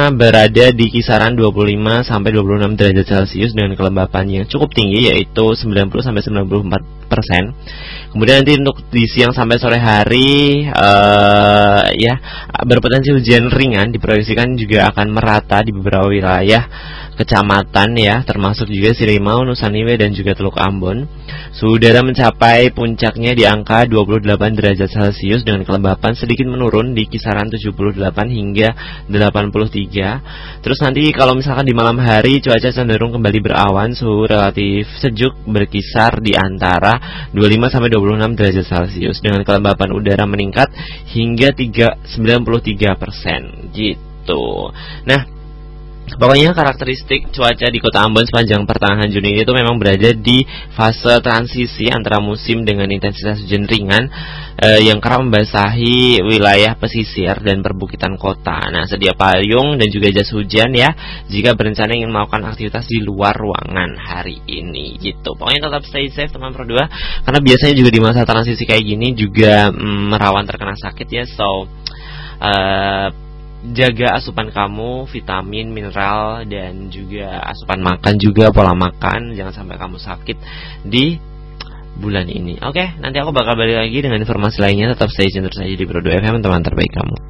berada di kisaran 25 sampai 26 derajat Celcius dengan kelembapan yang cukup tinggi, yaitu 90 sampai 94%. Kemudian nanti untuk di siang sampai sore hari ya berpotensi hujan ringan, diproyeksikan juga akan merata di beberapa wilayah kecamatan ya, termasuk juga Sirimau, Nusa Indah dan juga Teluk Ambon. Suhu udara mencapai puncaknya di angka 28 derajat Celcius dengan kelembapan sedikit menurun di kisaran 78 hingga 83. Terus nanti kalau misalkan di malam hari cuaca cenderung kembali berawan, suhu relatif sejuk berkisar di antara 25 sampai 26 derajat Celcius dengan kelembapan udara meningkat hingga 93% gitu. Nah, pokoknya karakteristik cuaca di Kota Ambon sepanjang pertengahan Juni itu memang berada di fase transisi antara musim dengan intensitas hujan ringan yang kerap membasahi wilayah pesisir dan perbukitan kota. Nah, sedia payung dan juga jas hujan ya jika berencana ingin melakukan aktivitas di luar ruangan hari ini gitu. Pokoknya tetap stay safe teman Pro 2, karena biasanya juga di masa transisi kayak gini juga rawan terkena sakit ya. So jaga asupan kamu, vitamin, mineral, dan juga asupan makan juga, pola makan. Jangan sampai kamu sakit di bulan ini. Oke, nanti aku bakal balik lagi dengan informasi lainnya. Tetap stay tune terus aja di Pro 2 FM, teman terbaik kamu.